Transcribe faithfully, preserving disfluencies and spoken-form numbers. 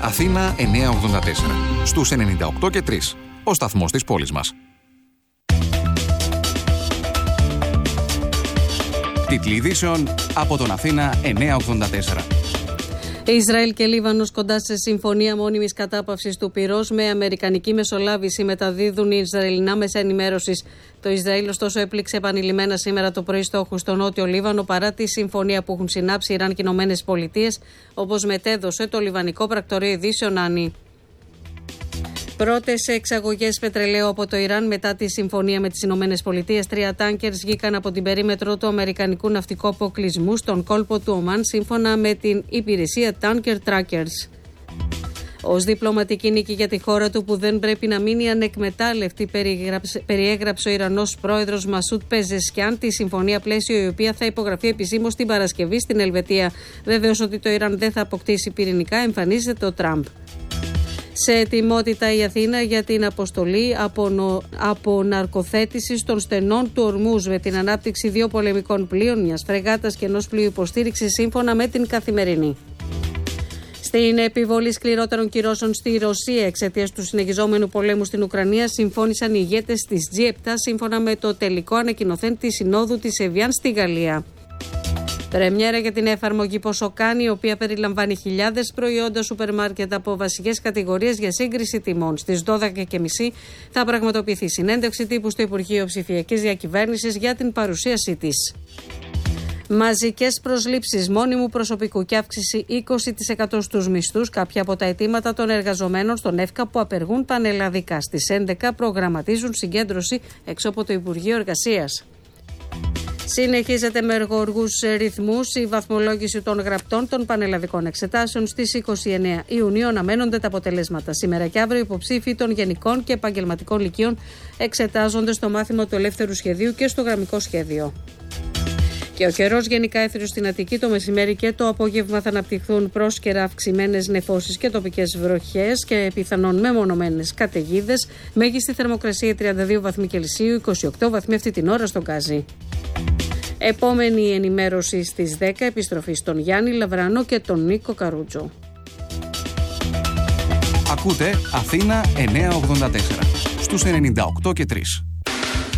Αθήνα εννιακόσια ογδόντα τέσσερα. Στους ενενήντα οκτώ και τρία. Ο σταθμός της πόλης μας. Τίτλοι ειδήσεων από τον Αθήνα εννιακόσια ογδόντα τέσσερα. Ισραήλ και Λίβανος κοντά σε συμφωνία μόνιμης κατάπαυσης του πυρός με αμερικανική μεσολάβηση, μεταδίδουν οι Ισραηλινά μέσα ενημέρωσης. Το Ισραήλ, ωστόσο, έπληξε επανειλημμένα σήμερα το πρωί στόχους στο Νότιο Λίβανο παρά τη συμφωνία που έχουν συνάψει Ιράν και Ηνωμένες Πολιτείες, όπως μετέδωσε το Λιβανικό Πρακτορείο Ειδήσεων Άνι. Πρώτες εξαγωγές πετρελαίου από το Ιράν μετά τη συμφωνία με τις Ηνωμένες Πολιτείες. Τρία τάνκερς βγήκαν από την περίμετρο του Αμερικανικού ναυτικού αποκλεισμού στον κόλπο του Ομάν, σύμφωνα με την υπηρεσία Tanker Trackers. Ως διπλωματική νίκη για τη χώρα του που δεν πρέπει να μείνει ανεκμετάλλευτη, περιέγραψε ο Ιρανός πρόεδρος Μασούτ Πεζεσκιάν τη συμφωνία πλαίσιο, η οποία θα υπογραφεί επισήμως την Παρασκευή στην Ελβετία. Βέβαιος ότι το Ιράν δεν θα αποκτήσει πυρηνικά, εμφανίζεται ο Τραμπ. Σε ετοιμότητα η Αθήνα για την αποστολή απο, αποναρκοθέτησης των στενών του Ορμούζ, με την ανάπτυξη δύο πολεμικών πλοίων, μιας φρεγάτας και ενός πλοίου υποστήριξης, σύμφωνα με την Καθημερινή. Στην επιβολή σκληρότερων κυρώσεων στη Ρωσία εξαιτίας του συνεχιζόμενου πολέμου στην Ουκρανία, συμφώνησαν οι ηγέτες της τζι επτά, σύμφωνα με το τελικό ανακοινωθέν της Συνόδου της Εβιάν στη Γαλλία. Πρεμιέρα για την εφαρμογή Ποσοκάνη, η οποία περιλαμβάνει χιλιάδες προϊόντα σούπερ μάρκετ από βασικές κατηγορίες για σύγκριση τιμών. Στις δώδεκα και τριάντα θα πραγματοποιηθεί συνέντευξη τύπου στο Υπουργείο Ψηφιακής Διακυβέρνησης για την παρουσίασή της. Μαζικές προσλήψεις μόνιμου προσωπικού και αύξηση είκοσι τοις εκατό στους μισθούς, κάποια από τα αιτήματα των εργαζομένων στον ΕΦΚΑ που απεργούν πανελλαδικά. Στις έντεκα προγραμματίζουν συγκέντρωση έξω από το Υπουργείο Εργασίας. Συνεχίζεται με εργοργούς ρυθμούς η βαθμολόγηση των γραπτών των πανελλαδικών εξετάσεων. Στις είκοσι εννέα Ιουνίου αναμένονται τα αποτελέσματα. Σήμερα και αύριο υποψήφοι των γενικών και επαγγελματικών λυκείων εξετάζονται στο μάθημα του ελεύθερου σχεδίου και στο γραμμικό σχέδιο. Και ο καιρός γενικά έθριος στην Αττική. Το μεσημέρι και το απόγευμα θα αναπτυχθούν πρόσκαιρα αυξημένες νεφώσεις και τοπικές βροχές και πιθανόν μεμονωμένες καταιγίδες. Μέγιστη θερμοκρασία τριάντα δύο βαθμοί Κελσίου, είκοσι οκτώ βαθμοί αυτή την ώρα στον Γκάζι. Επόμενη ενημέρωση στις δέκα, επιστροφή στον Γιάννη Λαβρανό και τον Νίκο Καρούτζο. Ακούτε Αθήνα εννιακόσια ογδόντα τέσσερα στους ενενήντα οκτώ και τρία.